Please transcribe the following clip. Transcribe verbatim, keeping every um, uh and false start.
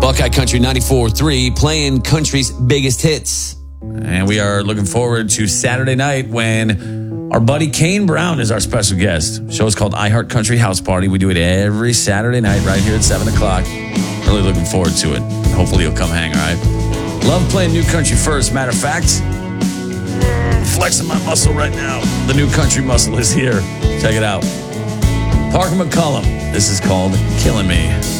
Buckeye Country ninety-four point three, playing country's biggest hits. And we are looking forward to Saturday night when our buddy Kane Brown is our special guest. The show is called I Heart Country House Party. We do it every Saturday night right here at seven o'clock. Really looking forward to it. Hopefully you'll come hang, all right? Love playing New Country first. Matter of fact, flexing my muscle right now. The New Country muscle is here. Check it out. Parker McCullum. This is called Killing Me.